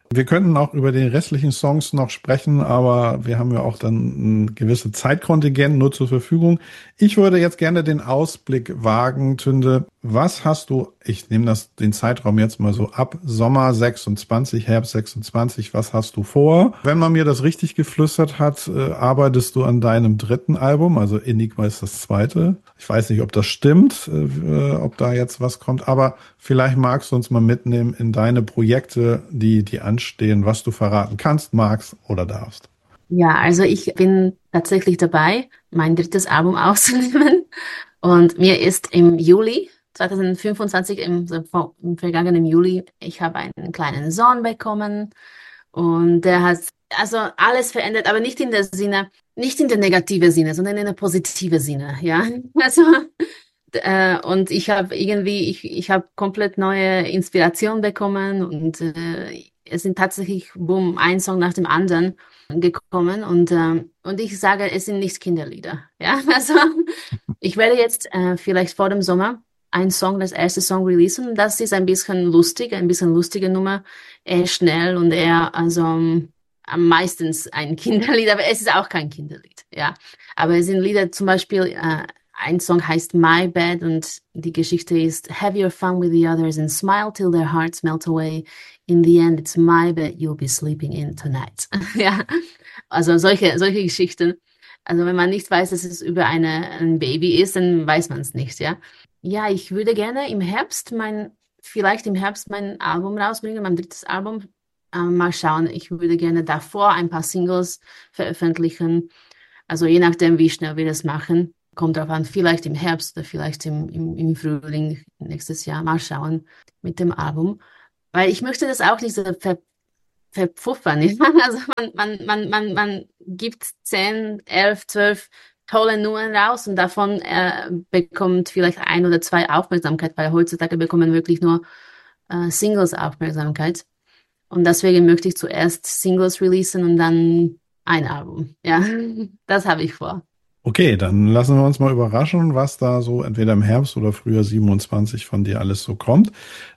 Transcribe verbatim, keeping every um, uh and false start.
Wir könnten auch über die restlichen Songs noch sprechen, aber wir haben ja auch dann ein gewisses Zeitkontingent nur zur Verfügung. Ich würde jetzt gerne den Ausblick wagen, Tünde. Was hast du, ich nehme das den Zeitraum jetzt mal so ab, Sommer sechsundzwanzig, Herbst sechsundzwanzig, was hast du vor? Wenn man mir das richtig geflüstert hat, äh, arbeitest du an deinem dritten Album, also Enigma ist das zweite. Ich weiß nicht, ob das stimmt, äh, ob da jetzt was kommt, aber vielleicht magst du uns mal mitnehmen in deine Projekte, die, die anstehen, was du verraten kannst, magst oder darfst. Ja, also ich bin tatsächlich dabei, mein drittes Album aufzunehmen. Und mir ist im Juli zwanzig fünfundzwanzig, im, so vor- im vergangenen Juli, ich habe einen kleinen Sohn bekommen und der hat also alles verändert, aber nicht in der Sinne, nicht in der negative Sinne, sondern in der positive Sinne, ja. Also äh, und ich habe irgendwie, ich, ich habe komplett neue Inspiration bekommen und äh, es sind tatsächlich, boom, ein Song nach dem anderen gekommen und, ähm, und ich sage, es sind nicht Kinderlieder. Ja, also ich werde jetzt äh, vielleicht vor dem Sommer einen Song, das erste Song releasen. Das ist ein bisschen lustig, ein bisschen lustige Nummer, eher schnell und eher, also ähm, am meistens ein Kinderlied, aber es ist auch kein Kinderlied. Ja, aber es sind Lieder, zum Beispiel äh, ein Song heißt My Bed und die Geschichte ist Have your fun with the others and smile till their hearts melt away. In the end, it's my bed you'll be sleeping in tonight. Ja, also solche, solche Geschichten. Also wenn man nicht weiß, dass es über eine, ein Baby ist, dann weiß man es nicht, ja. Ja, ich würde gerne im Herbst mein, vielleicht im Herbst mein Album rausbringen, mein drittes Album. Ähm, mal schauen. Ich würde gerne davor ein paar Singles veröffentlichen. Also je nachdem, wie schnell wir das machen. Kommt drauf an, vielleicht im Herbst oder vielleicht im, im, im Frühling nächstes Jahr. Mal schauen mit dem Album. Weil ich möchte das auch nicht so ver verpfuffern. Ja? Also man, man, man, man, man gibt zehn, elf, zwölf tolle Nummern raus und davon äh, bekommt vielleicht ein oder zwei Aufmerksamkeit, weil heutzutage bekommen wirklich nur äh, Singles Aufmerksamkeit. Und deswegen möchte ich zuerst Singles releasen und dann ein Album. Ja, das habe ich vor. Okay, dann lassen wir uns mal überraschen, was da so entweder im Herbst oder Frühjahr siebenundzwanzig von dir alles so kommt.